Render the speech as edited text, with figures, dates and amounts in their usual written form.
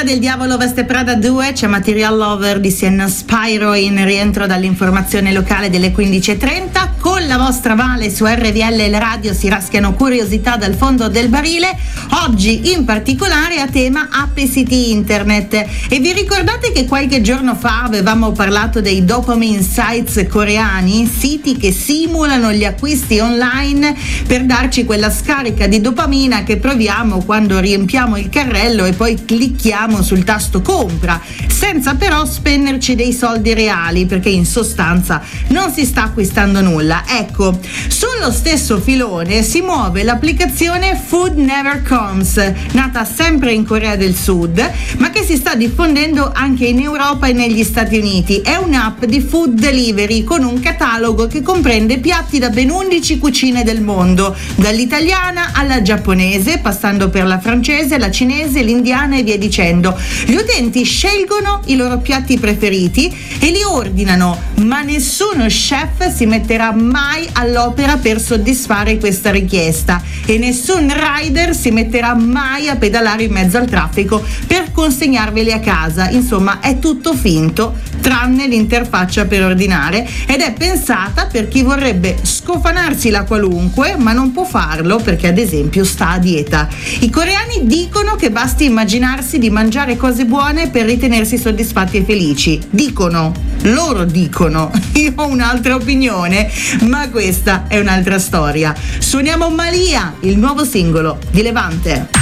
del Diavolo Veste Prada 2 c'è Material Lover di Sienna Spyro in rientro dall'informazione locale delle 15:30. Con la vostra Vale su RVL e le radio si raschiano curiosità dal fondo del barile, oggi in particolare a tema app e siti internet. E vi ricordate che qualche giorno fa avevamo parlato dei dopamine sites coreani, siti che simulano gli acquisti online per darci quella scarica di dopamina che proviamo quando riempiamo il carrello e poi clicchiamo sul tasto compra, senza però spenderci dei soldi reali, perché in sostanza non si sta acquistando nulla. Ecco, sullo stesso filone si muove l'applicazione Food Never Comes, nata sempre in Corea del Sud, ma che si sta diffondendo anche in Europa e negli Stati Uniti. È un'app di food delivery con un catalogo che comprende piatti da ben 11 cucine del mondo, dall'italiana alla giapponese, passando per la francese, la cinese, l'indiana e via dicendo. Gli utenti scelgono i loro piatti preferiti e li ordinano, ma nessuno chef si metterà mai all'opera per soddisfare questa richiesta e nessun rider si metterà mai a pedalare in mezzo al traffico per consegnarveli a casa. Insomma, è tutto finto tranne l'interfaccia per ordinare, ed è pensata per chi vorrebbe scofanarsi la qualunque ma non può farlo perché ad esempio sta a dieta. I coreani dicono che basti immaginarsi di mangiare cose buone per ritenersi soddisfatti e felici. Loro dicono, io ho un'altra opinione, ma questa è un'altra storia. Suoniamo Malia, il nuovo singolo di Levante.